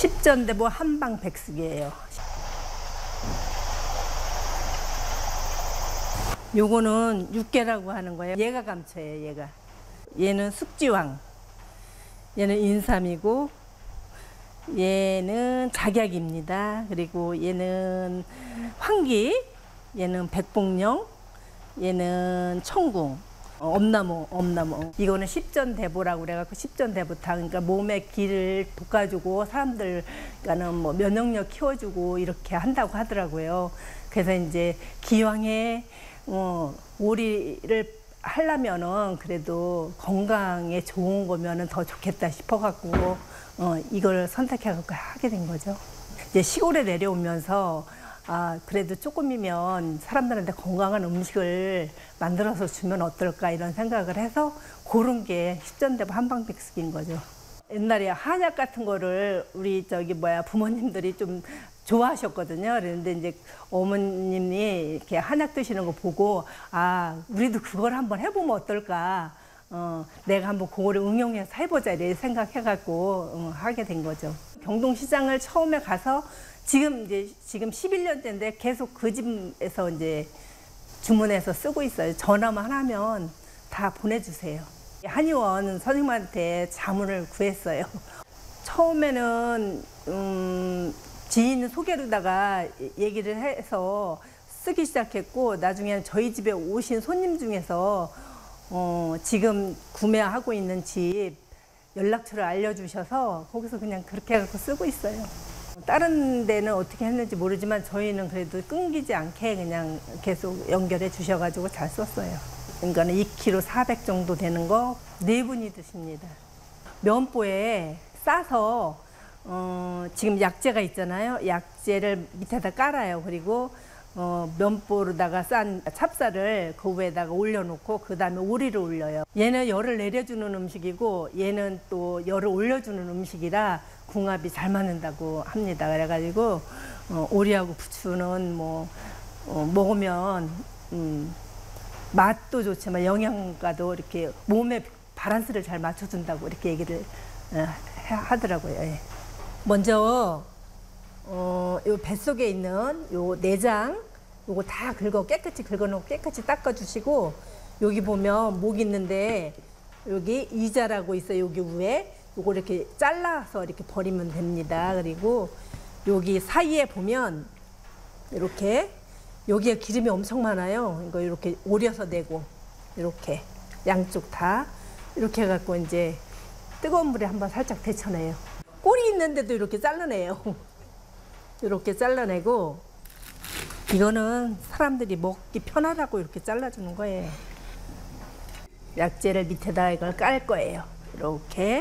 십전대보 한방백숙이에요. 요거는 육개라고 하는 거예요. 얘가 감초예요, 얘가. 얘는 숙지황. 얘는 인삼이고, 얘는 작약입니다. 그리고 얘는 황기, 얘는 백봉령, 얘는 청궁, 엄나무. 이거는 십전대보라고 그래갖고 십전대보탕. 그러니까 몸에 기를 볶아주고 사람들과는 뭐 면역력 키워주고 이렇게 한다고 하더라고요. 그래서 이제 기왕에 오리를 하려면은 그래도 건강에 좋은 거면은 더 좋겠다 싶어갖고 이걸 선택해갖고 하게 된 거죠. 이제 시골에 내려오면서 그래도 조금이면 사람들한테 건강한 음식을 만들어서 주면 어떨까 이런 생각을 해서 고른 게 십전대보 한방백숙인 거죠. 옛날에 한약 같은 거를 우리 부모님들이 좀 좋아하셨거든요. 그런데 이제 어머님이 이렇게 한약 드시는 거 보고 우리도 그걸 한번 해보면 어떨까. 내가 한번 그거를 응용해서 해보자 이렇게 생각해갖고 하게 된 거죠. 경동시장을 처음에 가서 지금 11년째인데 계속 그 집에서 이제 주문해서 쓰고 있어요. 전화만 하면 다 보내주세요. 한의원 선생님한테 자문을 구했어요. 처음에는 지인 소개로다가 얘기를 해서 쓰기 시작했고, 나중에는 저희 집에 오신 손님 중에서 지금 구매하고 있는 집 연락처를 알려주셔서 거기서 그냥 그렇게 해서 쓰고 있어요. 다른 데는 어떻게 했는지 모르지만 저희는 그래도 끊기지 않게 그냥 계속 연결해 주셔가지고 잘 썼어요. 그러니까 2kg 400 정도 되는 거 4분이 드십니다. 면보에 싸서 지금 약재가 있잖아요. 약재를 밑에다 깔아요. 그리고 면보로다가 싼 찹쌀을 그 위에다가 올려놓고 그 다음에 오리를 올려요. 얘는 열을 내려주는 음식이고 얘는 또 열을 올려주는 음식이라 궁합이 잘 맞는다고 합니다. 그래가지고 오리하고 부추는 먹으면 맛도 좋지만 영양가도 이렇게 몸에 밸런스를 잘 맞춰준다고 이렇게 얘기를 하더라고요. 예. 먼저 요 뱃속에 있는 요 내장 요거 다 깨끗이 긁어놓고 깨끗이 닦아주시고, 여기 보면 목 있는데 여기 이자라고 있어요. 여기 위에 요거 이렇게 잘라서 이렇게 버리면 됩니다. 그리고 여기 사이에 보면 이렇게 여기에 기름이 엄청 많아요. 이거 이렇게 오려서 내고 이렇게 양쪽 다 이렇게 해갖고 이제 뜨거운 물에 한번 살짝 데쳐내요. 꼬리 있는데도 이렇게 잘라내요. 이렇게 잘라내고, 이거는 사람들이 먹기 편하라고 이렇게 잘라주는 거예요. 약재를 밑에다 이걸 깔 거예요. 이렇게.